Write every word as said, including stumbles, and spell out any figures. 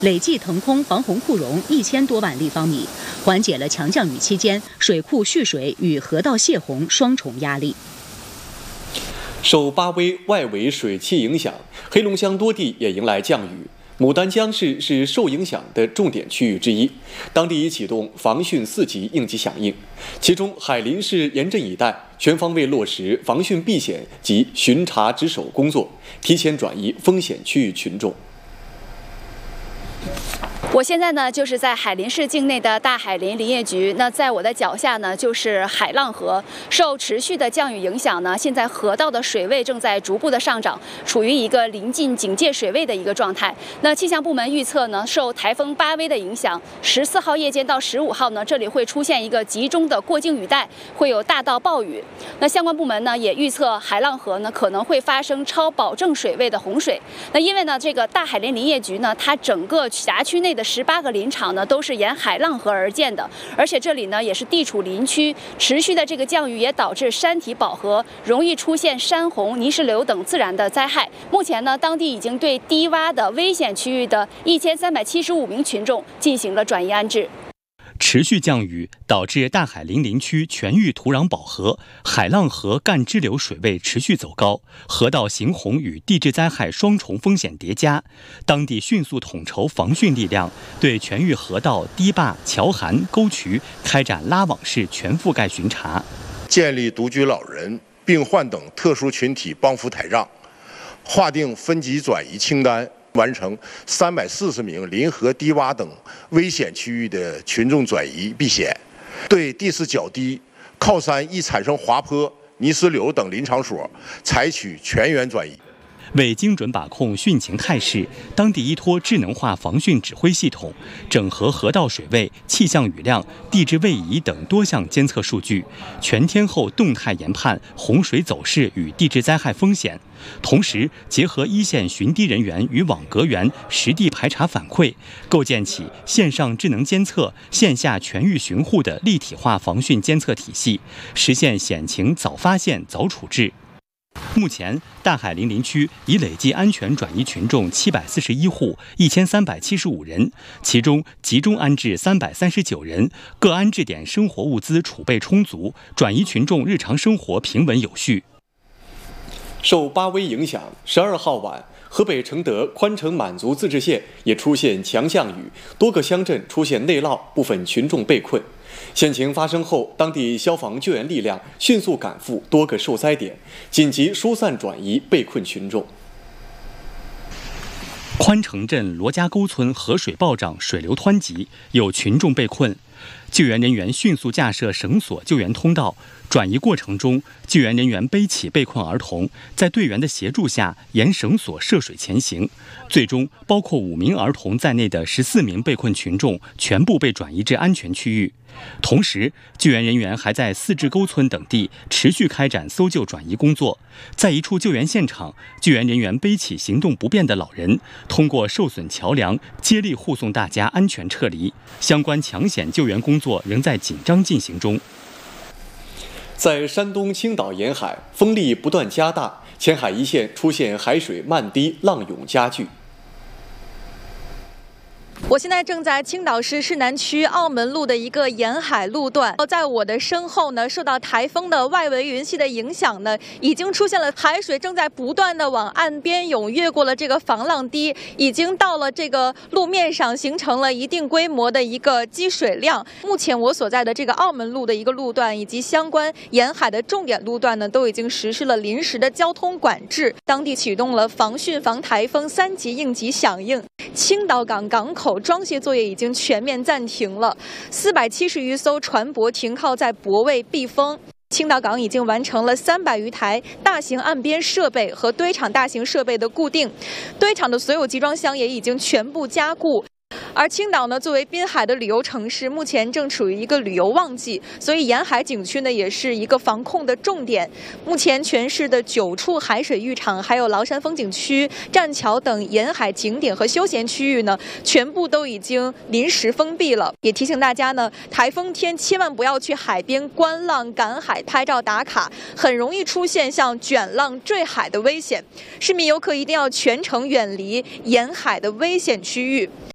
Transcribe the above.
累计腾空防洪库容一千多万立方米，缓解了强降雨期间水库蓄水与河道泄洪双重压力。 受八威外围水汽影响，黑龙江多地也迎来降雨。牡丹江市是受影响的重点区域之一，当地已启动防汛四级应急响应。其中，海林市严阵以待，全方位落实防汛避险及巡查值守工作，提前转移风险区域群众。 我现在呢，就是在海林市境内的大海林林业局。那在我的脚下呢，就是海浪河。受持续的降雨影响呢，现在河道的水位正在逐步的上涨，处于一个临近警戒水位的一个状态。那气象部门预测呢，受台风八威的影响，十四号夜间到十五号呢，这里会出现一个集中的过境雨带，会有大到暴雨。那相关部门呢，也预测海浪河呢可能会发生超保证水位的洪水。那因为呢，这个大海林林业局呢，它整个辖区内的十八个林场呢都是沿海浪河而建的，而且这里呢也是地处林区，持续的这个降雨也导致山体饱和，容易出现山洪、泥石流等自然的灾害。目前呢，当地已经对低洼的危险区域的一千三百七十五名群众进行了转移安置。 持续降雨导致大海林林区全域土壤饱和，海浪河干支流水位持续走高，河道行洪与地质灾害双重风险叠加。当地迅速统筹防汛力量，对全域河道、堤坝、桥涵、沟渠开展拉网式全覆盖巡查， 建立独居老人、病患等特殊群体帮扶台账，划定分级转移清单。完成三百四十名临河低洼等危险区域的群众转移避险，对地势较低、靠山易产生滑坡、泥石流等林场所采取全员转移。 为精准把控汛情态势，当地依托智能化防汛指挥系统，整合河道水位、气象雨量、地质位移等多项监测数据，全天候动态研判洪水走势与地质灾害风险。同时，结合一线巡堤人员与网格员实地排查反馈，构建起线上智能监测、线下全域巡护的立体化防汛监测体系，实现险情早发现、早处置。目前，大海林林区已累计安全转移群众七百四十一户，一千三百七十五人，其中集中安置三百三十九人，各安置点生活物资储备充足，转移群众日常生活平稳有序。 受八威影响，十二号晚，河北承德宽城满族自治县也出现强降雨，多个乡镇出现内涝，部分群众被困。险情发生后，当地消防救援力量迅速赶赴多个受灾点，紧急疏散转移被困群众。 宽城镇罗家沟村河水暴涨，水流湍急，有群众被困。救援人员迅速架设绳索救援通道，转移过程中，救援人员背起被困儿童，在队员的协助下沿绳索涉水前行。最终，包括五名儿童在内的十四名被困群众全部被转移至安全区域。同时，救援人员还在四治沟村等地持续开展搜救转移工作。在一处救援现场，救援人员背起行动不便的老人，通过受损桥梁接力护送大家安全撤离。相关抢险救援工作仍在紧张进行中。 在山东青岛沿海，风力不断加大，前海一线出现海水漫堤、浪涌加剧。 我现在正在青岛市市南区澳门路的一个沿海路段，在我的身后呢，受到台风的外围云系的影响呢，已经出现了海水正在不断的往岸边涌，越过了这个防浪堤，已经到了这个路面上，形成了一定规模的一个积水量。目前我所在的这个澳门路的一个路段以及相关沿海的重点路段呢，都已经实施了临时的交通管制，当地启动了防汛防台风三级应急响应。青岛港港口装卸作业已经全面暂停了，四百七十余艘船舶停靠在泊位避风。青岛港已经完成了三百余台大型岸边设备和堆场大型设备的固定，堆场的所有集装箱也已经全部加固。而青岛呢，作为滨海的旅游城市，目前正处于一个旅游旺季，所以沿海景区呢也是一个防控的重点。目前全市的九处海水浴场，还有崂山风景区、栈桥等沿海景点和休闲区域呢，全部都已经临时封闭了。也提醒大家呢，台风天千万不要去海边观浪、赶海、拍照打卡，很容易出现像卷浪、坠海的危险。市民游客一定要全程远离沿海的危险区域。